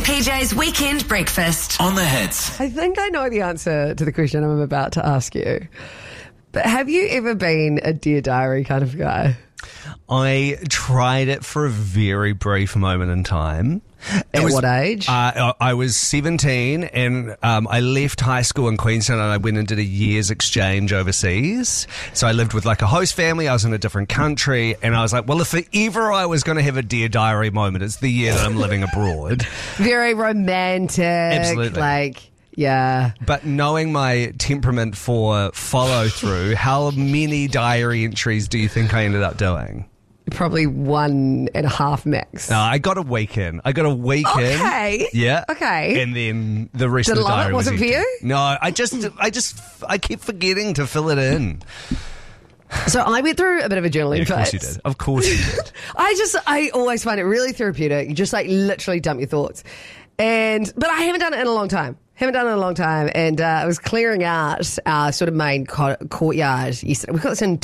and PJ's Weekend Breakfast. On the Hits. I think I know the answer to the question I'm about to ask you. But have you ever been a Dear Diary kind of guy? I tried it for a very brief moment in time. At what age? I was 17 and I left high school in Queenstown and I went and did a year's exchange overseas. So I lived with like a host family. I was in a different country and I was like, well, if ever I was going to have a Dear Diary moment, it's the year that I'm living abroad. Very romantic. Absolutely. Yeah. But knowing my temperament for follow through, how many diary entries do you think I ended up doing? Probably 1.5 max. No, I got a week in. Okay. Yeah. Okay. And then the rest Did of the love diary it? Was it for empty. you? No, I kept forgetting to fill it in. So I went through a bit of a journaling Yeah, of course phase. you did. Of course you did. I always find it really therapeutic. You just like literally dump your thoughts. But I haven't done it in a long time. And I was clearing out our sort of main courtyard yesterday. We've got this in